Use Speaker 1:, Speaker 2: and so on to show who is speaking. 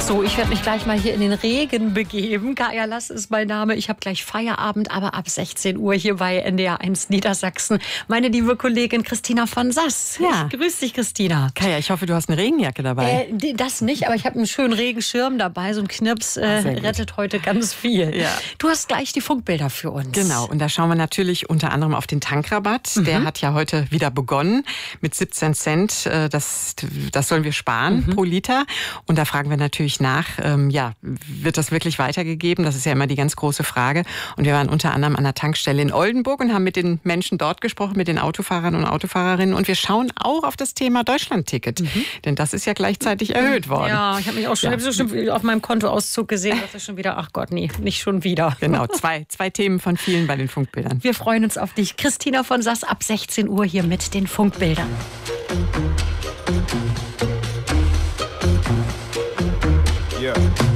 Speaker 1: So, ich werde mich gleich mal hier in den Regen begeben. Kaya Lass ist mein Name. Ich habe gleich Feierabend, aber ab 16 Uhr hier bei NDR1 Niedersachsen. Meine liebe Kollegin Christina von Sass.
Speaker 2: Ja.
Speaker 1: Ich grüß dich, Christina.
Speaker 2: Kaya, ich hoffe, du hast eine Regenjacke dabei.
Speaker 1: Das nicht, aber ich habe einen schönen Regenschirm dabei. So ein Knirps rettet heute ganz viel.
Speaker 2: Ja.
Speaker 1: Du hast gleich die Funkbilder für uns.
Speaker 2: Genau, und da schauen wir natürlich unter anderem auf den Tankrabatt. Der hat ja heute wieder begonnen mit 17 Cent. Das sollen wir sparen pro Liter. Und da fragen wir natürlich nach, wird das wirklich weitergegeben? Das ist ja immer die ganz große Frage. Und wir waren unter anderem an der Tankstelle in Oldenburg und haben mit den Menschen dort gesprochen, mit den Autofahrern und Autofahrerinnen. Und wir schauen auch auf das Thema Deutschlandticket. Denn das ist ja gleichzeitig erhöht worden.
Speaker 1: Ja, ich habe mich auch schon, hab so schon auf meinem Kontoauszug gesehen, dass das schon wieder, ach Gott, nee, nicht schon wieder.
Speaker 2: Genau, zwei Themen von vielen bei den Funkbildern.
Speaker 1: Wir freuen uns auf dich. Christina von Sass ab 16 Uhr hier mit den Funkbildern.
Speaker 3: Yeah.